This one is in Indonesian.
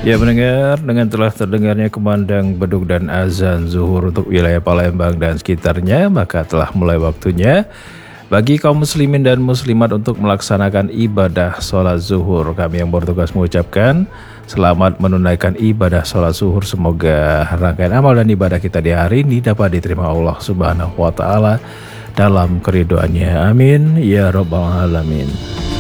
Ya mendengar, dengan telah terdengarnya kumandang beduk dan azan zuhur untuk wilayah Palembang dan sekitarnya, maka telah mulai waktunya bagi kaum muslimin dan muslimat untuk melaksanakan ibadah sholat zuhur. Kami yang bertugas mengucapkan selamat menunaikan ibadah sholat zuhur. Semoga rangkaian amal dan ibadah kita di hari ini dapat diterima Allah Subhanahu wa Ta'ala dalam keridoannya. Amin ya Rabbal Alamin.